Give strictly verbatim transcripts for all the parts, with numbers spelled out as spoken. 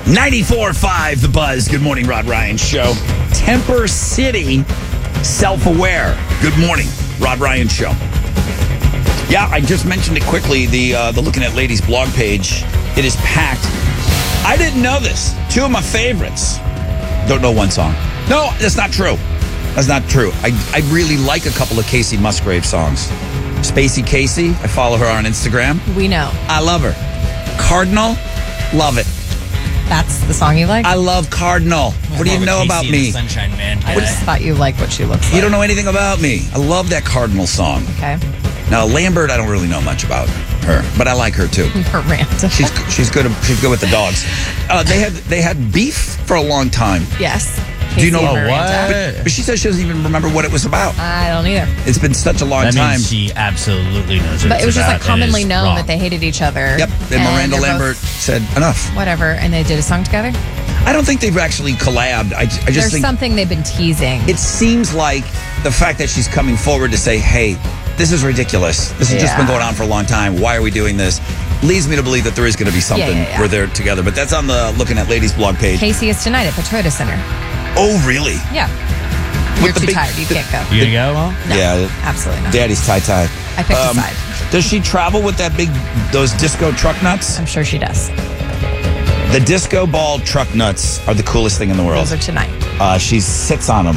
ninety-four point five The Buzz. Good morning, Rod Ryan Show. Temper City, self-aware. Good morning, Rod Ryan Show. Yeah, I just mentioned it quickly. The uh, the Looking at Ladies blog page, it is packed. I didn't know this. Two of my favorites. Don't know one song. No, that's not true. That's not true. I, I really like a couple of Casey Musgrave songs. Spacey Casey, I follow her on Instagram. We know. I love her. Cardinal, love it. That's the song you like? I love Cardinal. What do you know about me? Sunshine Man. I just thought you liked what she looks like. You don't know anything about me. I love that Cardinal song. Okay. Now, Lambert, I don't really know much about her, but I like her too. Her rant. She's she's good. She's good with the dogs. Uh, they had they had beef for a long time. Yes. Do you know Casey and what? Miranda. But, but she says she doesn't even remember what it was about. I don't either. It's been such a long That time. means she absolutely knows what But it's it was just about like commonly and is known wrong. that they hated each other. Yep. And Miranda they're Lambert both- said enough. Whatever. And they did a song together? I don't think they've actually collabed. I, I just There's think something they've been teasing. it seems like the fact that she's coming forward to say, "Hey, this is ridiculous. This has just been Yeah. going on for a long time. Why are we doing this?" leads me to believe that there is going to be something yeah, yeah. where they're together. But that's on the Looking at Ladies blog page. Casey is tonight at the Toyota Center. Oh, really? Yeah. You're the too big- tired. You the- can't go. You gonna go, Mom? No, Yeah. absolutely not. Daddy's tie-tie. I picked a side. Does she travel with that big, those disco truck nuts? I'm sure she does. The disco ball truck nuts are the coolest thing in the world. Those are tonight. Uh, she sits on them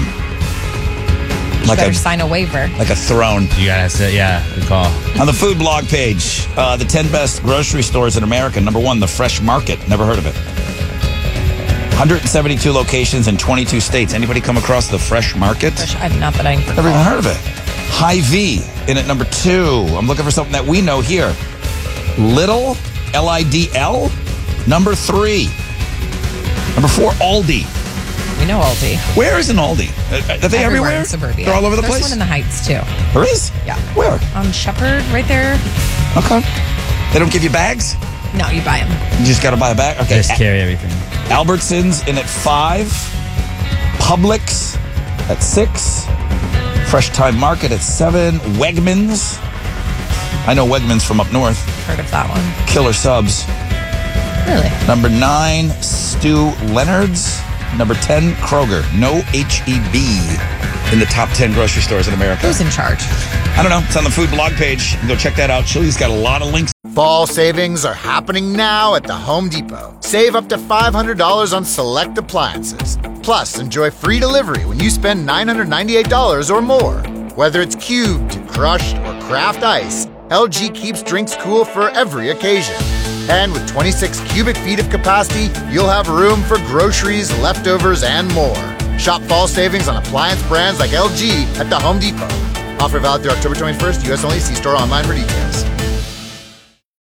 She like better a, sign a waiver. like a throne. You gotta say, yeah, good call. On the food blog page, uh, the ten best grocery stores in America. Number one, the Fresh Market. Never heard of it. one hundred seventy-two locations in twenty-two states. Anybody come across the Fresh Market? I'm not that I can Never even heard of it. Hy-Vee in at number two. I'm looking for something that we know here. Lidl, L I D L, number three. Number four, Aldi. We know Aldi. Where is an Aldi? Uh, Are they everywhere? in suburbia. They're all over the There's place? one in the Heights, too. There is? Yeah. Where? On Shepherd, right there. Okay. They don't give you bags? No, you buy them. You just got to buy a bag? Okay. Just carry everything. Albertsons in at five. Publix at six. Fresh Time Market at seven. Wegmans. I know Wegmans from up north. Heard of that one. Killer Subs. Really? Number nine, Stu Leonard's. Number ten, Kroger. No H E B in the top ten grocery stores in America. Who's in charge? I don't know. It's on the food blog page. You can go check that out. Chili's got a lot of links. Fall savings are happening now at the Home Depot. Save up to five hundred dollars on select appliances. Plus, enjoy free delivery when you spend nine hundred ninety-eight dollars or more. Whether it's cubed, crushed, or craft ice, L G keeps drinks cool for every occasion. And with twenty-six cubic feet of capacity, you'll have room for groceries, leftovers, and more. Shop fall savings on appliance brands like L G at the Home Depot. Offer valid through October twenty-first. U S only. See store online for details.